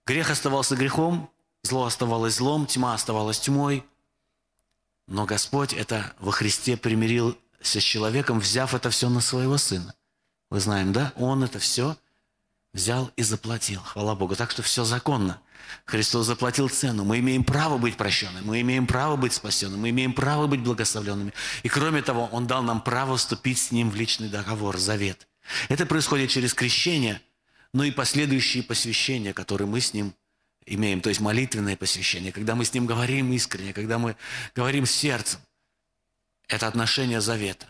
Грех оставался грехом, зло оставалось злом, тьма оставалась тьмой. Но Господь это во Христе примирился с человеком, взяв это все на своего Сына. Мы знаем, да? Он это все взял и заплатил. Хвала Богу. Так что все законно. Христос заплатил цену. Мы имеем право быть прощенными. Мы имеем право быть спасенными. Мы имеем право быть благословленными. И кроме того, Он дал нам право вступить с Ним в личный договор, завет. Это происходит через крещение, но и последующие посвящения, которые мы с Ним имеем. То есть молитвенное посвящение. Когда мы с Ним говорим искренне, когда мы говорим сердцем. Это отношение завета.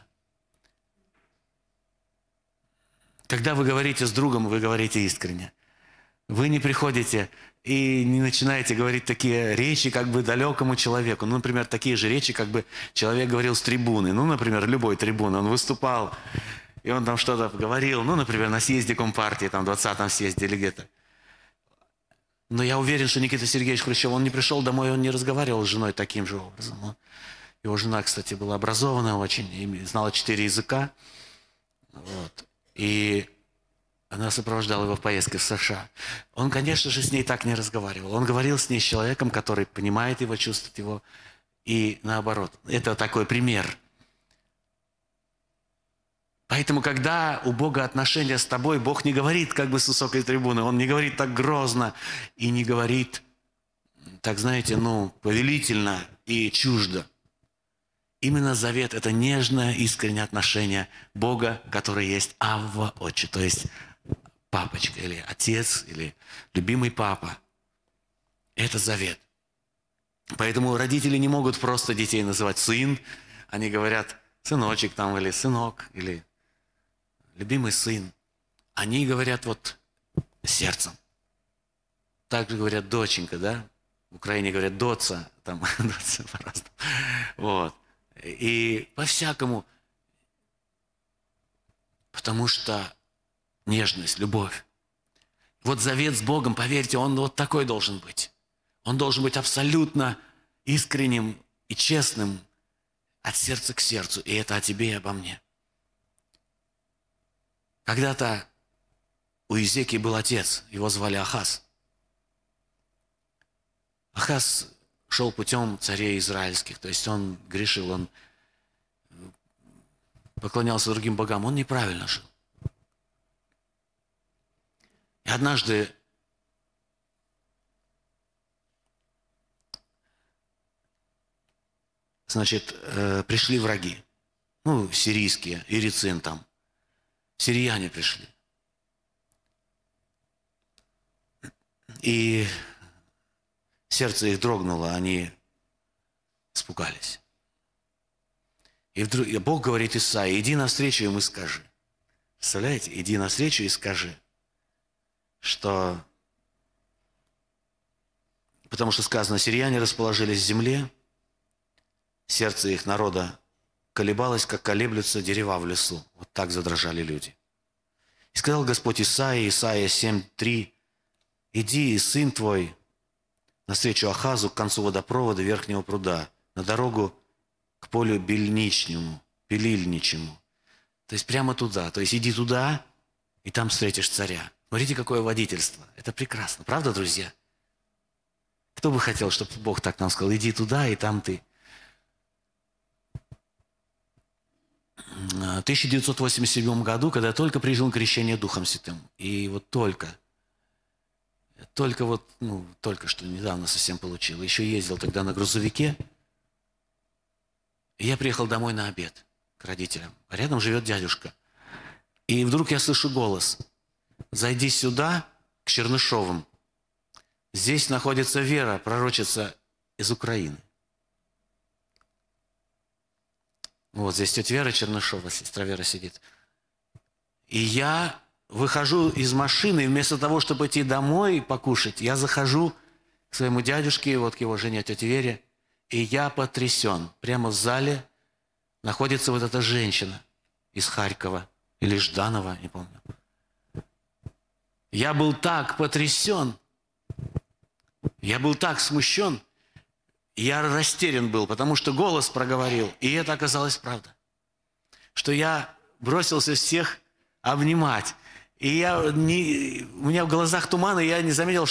Когда вы говорите с другом, вы говорите искренне. Вы не приходите и не начинаете говорить такие речи, как бы далекому человеку. Ну, например, такие же речи, как бы человек говорил с трибуны. Ну, например, любой трибуны. Он выступал, и он там что-то говорил. Ну, например, на съезде Компартии, там, 20-м съезде или где-то. Но я уверен, что Никита Сергеевич Хрущев, он не пришел домой, он не разговаривал с женой таким же образом. Его жена, кстати, была образованная очень, и знала 4 языка. Вот. И она сопровождала его в поездке в США. Он, конечно же, с ней так не разговаривал. Он говорил с ней с человеком, который понимает его, чувствует его, и наоборот. Это такой пример. Поэтому, когда у Бога отношения с тобой, Бог не говорит как бы с высокой трибуны, Он не говорит так грозно и не говорит так, знаете, повелительно и чуждо. Именно завет – это нежное, искреннее отношение Бога, который есть Авва, Отче, то есть папочка или отец, или любимый папа. Это завет. Поэтому родители не могут просто детей называть сын. Они говорят сыночек там, или сынок, или любимый сын. Они говорят сердцем. Также говорят доченька, да? В Украине говорят доца, там доца по-разному. Вот. И по-всякому, потому что нежность, любовь. Вот завет с Богом, поверьте, он вот такой должен быть. Он должен быть абсолютно искренним и честным от сердца к сердцу. И это о тебе и обо мне. Когда-то у Иезекии был отец, его звали Ахаз. Ахаз шел путем царей израильских, то есть он грешил, он поклонялся другим богам, он неправильно жил. И однажды пришли враги, сирийские, Ирицин там, сирияне пришли. И сердце их дрогнуло, они испугались. И вдруг Бог говорит Исаии: иди навстречу им и скажи. Представляете? Иди навстречу и скажи, что... Потому что сказано, сирияне расположились в земле, сердце их народа колебалось, как колеблются дерева в лесу. Вот так задрожали люди. И сказал Господь Исаии, Исаия 7:3, иди, и сын твой, навстречу Ахазу к концу водопровода верхнего пруда, на дорогу к полю Пилильничному. То есть прямо туда. То есть иди туда, и там встретишь царя. Смотрите, какое водительство. Это прекрасно. Правда, друзья? Кто бы хотел, чтобы Бог так нам сказал: иди туда, и там ты. В 1987 году, когда я только принял крещение Духом Святым, и вот только что недавно совсем получил. Еще ездил тогда на грузовике. И я приехал домой на обед к родителям. А рядом живет дядюшка. И вдруг я слышу голос: зайди сюда, к Чернышовым. Здесь находится Вера, пророчица из Украины. Вот здесь тетя Вера Чернышова, сестра Вера сидит. И я выхожу из машины, и вместо того, чтобы идти домой покушать, я захожу к своему дядюшке, к его жене, тете Вере, и я потрясен. Прямо в зале находится вот эта женщина из Харькова, или Жданова, не помню. Я был так потрясен, я был так смущен, я растерян был, потому что голос проговорил, и это оказалось правда. Что я бросился всех обнимать. И у меня в глазах туман, и я не заметил,